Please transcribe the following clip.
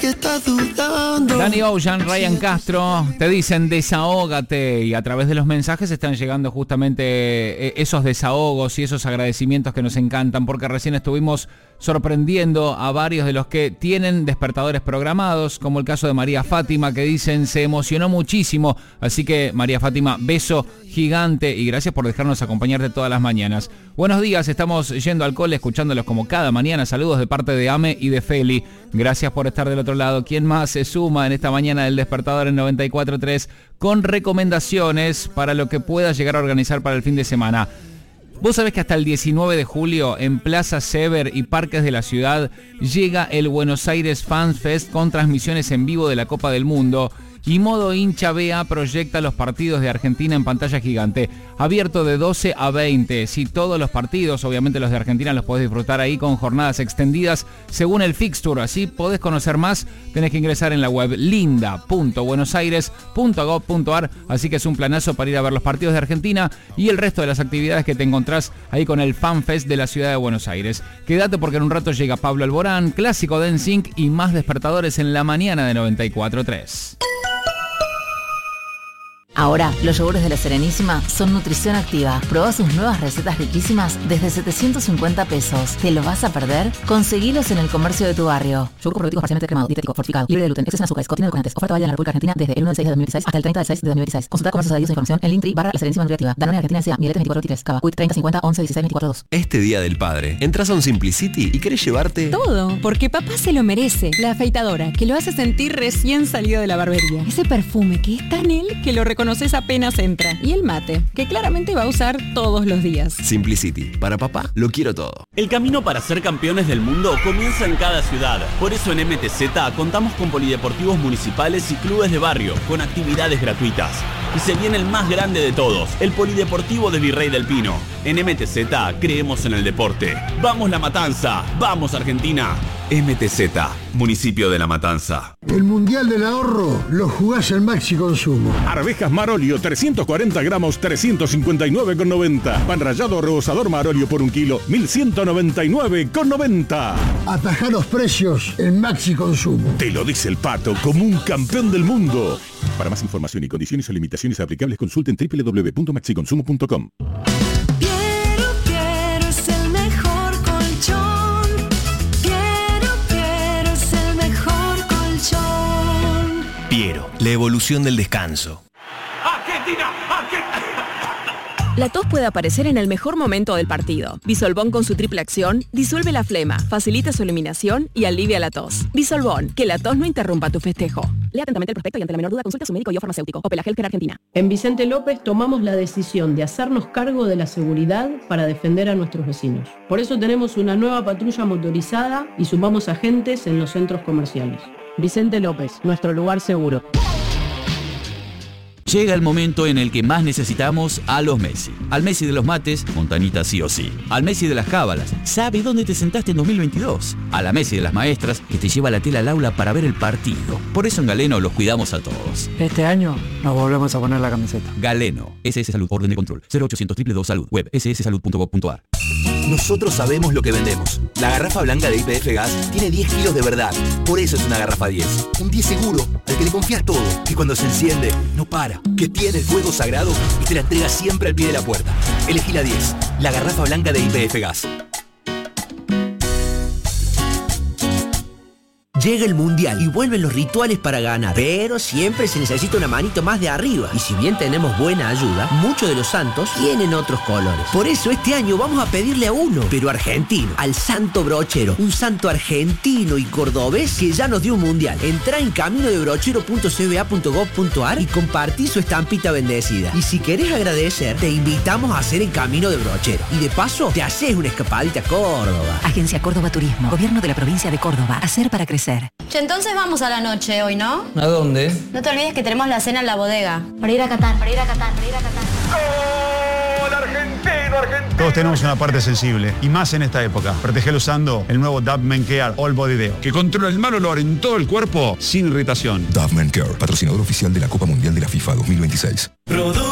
que estás dudando. Danny Ocean, Ryan Castro, te dicen desahógate, y a través de los mensajes están llegando justamente esos desahogos y esos agradecimientos que nos encantan, porque recién estuvimos sorprendiendo a varios de los que tienen despertadores programados, como el caso de María Fátima, que dicen se emocionó muchísimo. Así que María Fátima, beso gigante y gracias por dejarnos acompañarte todas las mañanas. Buenos días, estamos yendo al cole escuchándolos como cada mañana. Saludos de parte de Ame y de Feli. Gracias por estar del otro lado. ¿Quién más se suma en esta mañana del despertador en 94.3 con recomendaciones para lo que puedas llegar a organizar para el fin de semana? Vos sabés que hasta el 19 de julio en Plaza Sever y parques de la ciudad llega el Buenos Aires Fan Fest con transmisiones en vivo de la Copa del Mundo. Y Modo Hincha BA proyecta los partidos de Argentina en pantalla gigante. Abierto de 12 a 20. Sí, todos los partidos, obviamente los de Argentina, los podés disfrutar ahí con jornadas extendidas según el fixture. Así podés conocer más. Tenés que ingresar en la web linda.buenosaires.gov.ar. Así que es un planazo para ir a ver los partidos de Argentina y el resto de las actividades que te encontrás ahí con el Fan Fest de la ciudad de Buenos Aires. Quédate porque en un rato llega Pablo Alborán, clásico de NSYNC y más despertadores en la mañana de 94.3. Ahora, los yogures de La Serenísima son nutrición activa. Probá sus nuevas recetas riquísimas desde 750 pesos. ¿Te lo vas a perder? Conseguilos en el comercio de tu barrio. Yogur probiótico parcialmente cremado, dietético, fortificado, libre de gluten, exceso en azúcares, contiene edulcorantes. Oferta válida en la República Argentina desde el 1 del 6 de 2016 hasta el 30 del 6 de 2016. Consulta comercios adheridos a información en Linktree/La Serenísima Nutriactiva. Danone Argentina S.A. Miletes 2423. Cava. Quick 30 50 11 16 24 2. Este Día del Padre, entras a un Simplicity y querés llevarte todo, porque papá se lo merece. La afeitadora, que lo hace sentir recién salido de la barbería. Ese perfume que es tan él que lo reconoces apenas entra. Y el mate, que claramente va a usar todos los días. Simplicity. Para papá, lo quiero todo. El camino para ser campeones del mundo comienza en cada ciudad. Por eso en MTZ contamos con polideportivos municipales y clubes de barrio, con actividades gratuitas. Y se viene el más grande de todos, el Polideportivo de Virrey del Pino. En MTZ creemos en el deporte. ¡Vamos La Matanza! ¡Vamos Argentina! MTZ, municipio de La Matanza. El Mundial del Ahorro lo jugás en Maxi Consumo. Arvejas Marolio, 340 gramos, 359,90. Pan rallado rebosador Marolio por 1 kilo, 1.199,90. Atajá los precios en Maxi Consumo. Te lo dice el Pato, como un campeón del mundo. Para más información y condiciones o limitaciones aplicables, consulten www.maxiconsumo.com. Piero, la evolución del descanso. ¡Argentina! La tos puede aparecer en el mejor momento del partido. Bisolbón con su triple acción disuelve la flema, facilita su eliminación y alivia la tos. Bisolbón, que la tos no interrumpa tu festejo. Lea atentamente el prospecto y ante la menor duda consulte a su médico y o farmacéutico. Opel Healthcare Argentina. En Vicente López tomamos la decisión de hacernos cargo de la seguridad para defender a nuestros vecinos. Por eso tenemos una nueva patrulla motorizada y sumamos agentes en los centros comerciales. Vicente López, nuestro lugar seguro. Llega el momento en el que más necesitamos a los Messi. Al Messi de los mates, Montanita sí o sí. Al Messi de las cábalas, ¿sabe dónde te sentaste en 2022? A la Messi de las maestras, que te lleva la tela al aula para ver el partido. Por eso en Galeno los cuidamos a todos. Este año nos volvemos a poner la camiseta. Galeno, SS Salud, orden de control, 0800 222 Salud, web sssalud.gov.ar. Nosotros sabemos lo que vendemos. La garrafa blanca de YPF Gas tiene 10 kilos de verdad. Por eso es una garrafa 10. Un 10 seguro, al que le confías todo. Que cuando se enciende, no para. Que tiene el fuego sagrado y te la entrega siempre al pie de la puerta. Elegí la 10. La garrafa blanca de YPF Gas. Llega el Mundial y vuelven los rituales para ganar, pero siempre se necesita una manito más de arriba. Y si bien tenemos buena ayuda, muchos de los santos tienen otros colores. Por eso este año vamos a pedirle a uno, pero argentino, al Santo Brochero, un santo argentino y cordobés que ya nos dio un Mundial. Entrá en caminodebrochero.cba.gov.ar y compartí su estampita bendecida. Y si querés agradecer, te invitamos a hacer el Camino de Brochero. Y de paso, te haces una escapadita a Córdoba. Agencia Córdoba Turismo, Gobierno de la Provincia de Córdoba. Hacer para crecer. Che, entonces vamos a la noche hoy, ¿no? ¿A dónde? No te olvides que tenemos la cena en la bodega. Para ir a Qatar. ¡Gol argentino, argentino! Todos tenemos una parte sensible, y más en esta época. Protegelo usando el nuevo Dove Men Care All Body Deo, que controla el mal olor en todo el cuerpo sin irritación. Dove Men Care, patrocinador oficial de la Copa Mundial de la FIFA 2026.